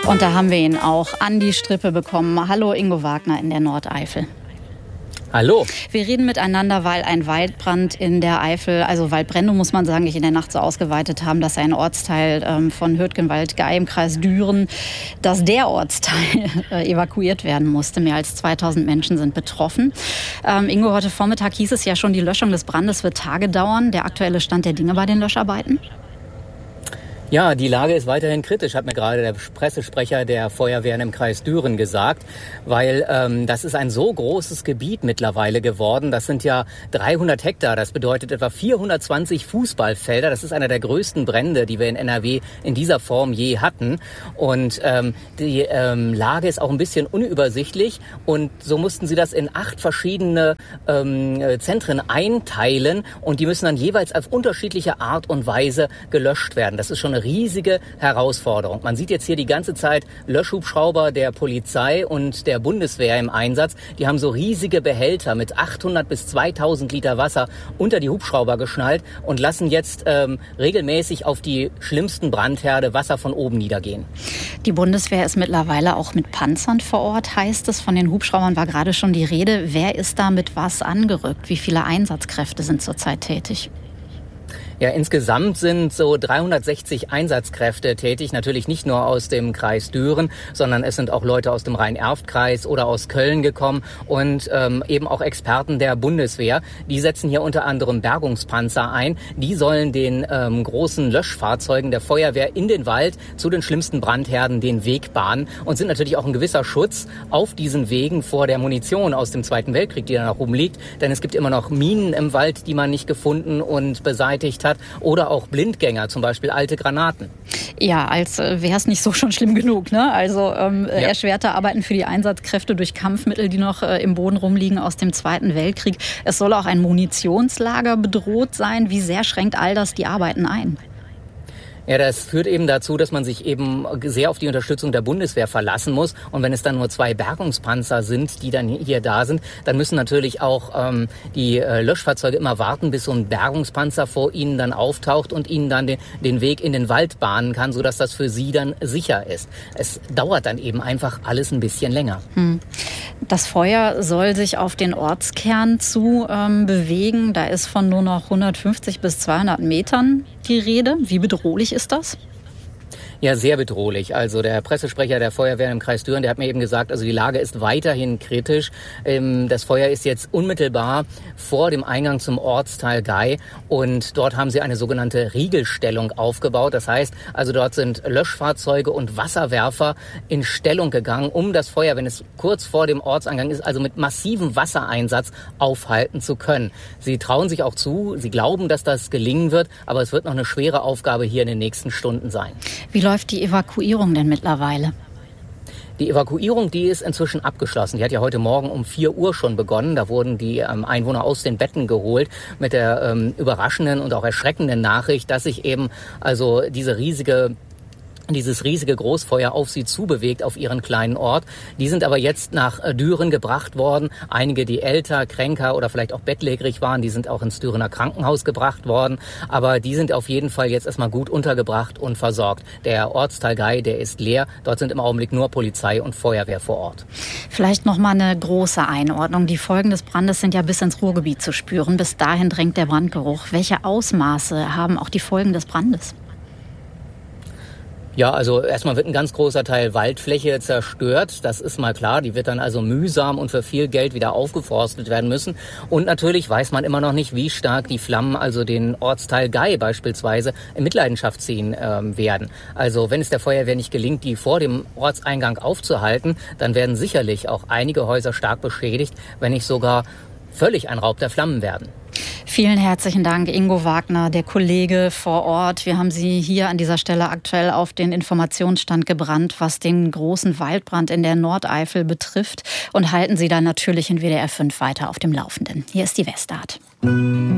Und da haben wir ihn auch an die Strippe bekommen. Hallo Ingo Wagner in der Nordeifel. Hallo. Wir reden miteinander, weil ein Waldbrand in der Eifel, also Waldbrände muss man sagen, sich in der Nacht so ausgeweitet haben, dass ein Ortsteil von Hürtgenwald-Gey im Kreis Düren, dass der Ortsteil evakuiert werden musste. Mehr als 2000 Menschen sind betroffen. Ingo, heute Vormittag hieß es ja schon, die Löschung des Brandes wird Tage dauern. Der aktuelle Stand der Dinge bei den Löscharbeiten? Ja, die Lage ist weiterhin kritisch, hat mir gerade der Pressesprecher der Feuerwehren im Kreis Düren gesagt, weil das ist ein so großes Gebiet mittlerweile geworden. Das sind ja 300 Hektar, das bedeutet etwa 420 Fußballfelder. Das ist einer der größten Brände, die wir in NRW in dieser Form je hatten. Und die Lage ist auch ein bisschen unübersichtlich und so mussten sie das in 8 verschiedene Zentren einteilen und die müssen dann jeweils auf unterschiedliche Art und Weise gelöscht werden. Das ist schon eine riesige Herausforderung. Man sieht jetzt hier die ganze Zeit Löschhubschrauber der Polizei und der Bundeswehr im Einsatz. Die haben so riesige Behälter mit 800 bis 2000 Liter Wasser unter die Hubschrauber geschnallt und lassen jetzt regelmäßig auf die schlimmsten Brandherde Wasser von oben niedergehen. Die Bundeswehr ist mittlerweile auch mit Panzern vor Ort, heißt es. Von den Hubschraubern war gerade schon die Rede. Wer ist da mit was angerückt? Wie viele Einsatzkräfte sind zurzeit tätig? Ja, insgesamt sind so 360 Einsatzkräfte tätig, natürlich nicht nur aus dem Kreis Düren, sondern es sind auch Leute aus dem Rhein-Erft-Kreis oder aus Köln gekommen und eben auch Experten der Bundeswehr. Die setzen hier unter anderem Bergungspanzer ein. Die sollen den großen Löschfahrzeugen der Feuerwehr in den Wald zu den schlimmsten Brandherden den Weg bahnen und sind natürlich auch ein gewisser Schutz auf diesen Wegen vor der Munition aus dem Zweiten Weltkrieg, die da noch rumliegt. Denn es gibt immer noch Minen im Wald, die man nicht gefunden und beseitigt hat, oder auch Blindgänger, zum Beispiel alte Granaten. Ja, als wäre es nicht so schon schlimm genug, ne? Also erschwerte Arbeiten für die Einsatzkräfte durch Kampfmittel, die noch im Boden rumliegen aus dem Zweiten Weltkrieg. Es soll auch ein Munitionslager bedroht sein. Wie sehr schränkt all das die Arbeiten ein? Ja, das führt eben dazu, dass man sich eben sehr auf die Unterstützung der Bundeswehr verlassen muss. Und wenn es dann nur 2 Bergungspanzer sind, die dann hier da sind, dann müssen natürlich auch die Löschfahrzeuge immer warten, bis so ein Bergungspanzer vor ihnen dann auftaucht und ihnen dann den Weg in den Wald bahnen kann, sodass das für sie dann sicher ist. Es dauert dann eben einfach alles ein bisschen länger. Das Feuer soll sich auf den Ortskern zu bewegen. Da ist von nur noch 150 bis 200 Metern die Rede. Wie bedrohlich ist das? Ja, sehr bedrohlich. Also der Pressesprecher der Feuerwehr im Kreis Düren, der hat mir eben gesagt, also die Lage ist weiterhin kritisch. Das Feuer ist jetzt unmittelbar vor dem Eingang zum Ortsteil Gey und dort haben sie eine sogenannte Riegelstellung aufgebaut. Das heißt, also dort sind Löschfahrzeuge und Wasserwerfer in Stellung gegangen, um das Feuer, wenn es kurz vor dem Ortseingang ist, also mit massivem Wassereinsatz aufhalten zu können. Sie trauen sich auch zu, sie glauben, dass das gelingen wird, aber es wird noch eine schwere Aufgabe hier in den nächsten Stunden sein. Wie läuft die Evakuierung denn mittlerweile? Die Evakuierung, die ist inzwischen abgeschlossen. Die hat ja heute Morgen um 4 Uhr schon begonnen. Da wurden die Einwohner aus den Betten geholt mit der überraschenden und auch erschreckenden Nachricht, dass sich eben also dieses riesige Großfeuer auf sie zubewegt, auf ihren kleinen Ort. Die sind aber jetzt nach Düren gebracht worden. Einige, die älter, kränker oder vielleicht auch bettlägerig waren, die sind auch ins Dürener Krankenhaus gebracht worden. Aber die sind auf jeden Fall jetzt erstmal gut untergebracht und versorgt. Der Ortsteil Gey, der ist leer. Dort sind im Augenblick nur Polizei und Feuerwehr vor Ort. Vielleicht noch mal eine große Einordnung. Die Folgen des Brandes sind ja bis ins Ruhrgebiet zu spüren. Bis dahin drängt der Brandgeruch. Welche Ausmaße haben auch die Folgen des Brandes? Ja, also erstmal wird ein ganz großer Teil Waldfläche zerstört. Das ist mal klar. Die wird dann also mühsam und für viel Geld wieder aufgeforstet werden müssen. Und natürlich weiß man immer noch nicht, wie stark die Flammen also den Ortsteil Gey beispielsweise in Mitleidenschaft ziehen werden. Also wenn es der Feuerwehr nicht gelingt, die vor dem Ortseingang aufzuhalten, dann werden sicherlich auch einige Häuser stark beschädigt, wenn nicht sogar völlig ein Raub der Flammen werden. Vielen herzlichen Dank, Ingo Wagner, der Kollege vor Ort. Wir haben Sie hier an dieser Stelle aktuell auf den Informationsstand gebrannt, was den großen Waldbrand in der Nordeifel betrifft, und halten Sie dann natürlich in WDR 5 weiter auf dem Laufenden. Hier ist die Westart.